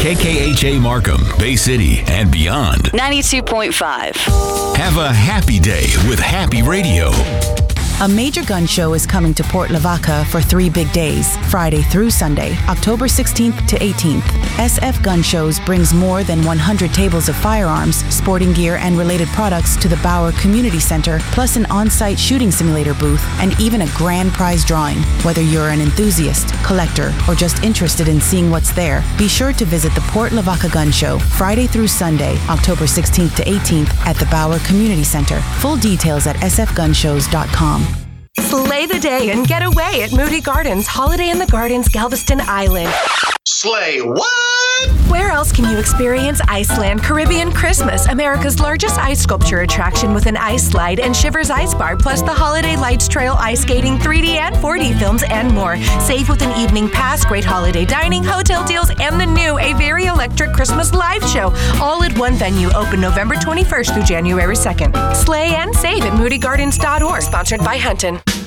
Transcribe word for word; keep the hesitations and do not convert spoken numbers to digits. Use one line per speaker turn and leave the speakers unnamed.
K K H A Markham, Bay City, and beyond.
ninety-two point five.
Have a happy day with Happy Radio.
A major gun show is coming to Port Lavaca for three big days, Friday through Sunday, October sixteenth to eighteenth. S F Gun Shows brings more than one hundred tables of firearms, sporting gear, and related products to the Bauer Community Center, plus an on-site shooting simulator booth, and even a grand prize drawing. Whether you're an enthusiast, collector, or just interested in seeing what's there, be sure to visit the Port Lavaca Gun Show, Friday through Sunday, October sixteenth to eighteenth, at the Bauer Community Center. Full details at s f gun shows dot com.
Slay the day and get away at Moody Gardens, Holiday in the Gardens, Galveston Island.
Slay what?
Where else can you experience Iceland Caribbean Christmas, America's largest ice sculpture attraction with an ice slide and Shivers Ice Bar, plus the Holiday Lights Trail ice skating, three D and four D films, and more. Save with an evening pass, great holiday dining, hotel deals, and the new A Very Electric Christmas live show, all at one venue, open November twenty-first through January second. Slay and save at moody gardens dot org, sponsored by Hunton.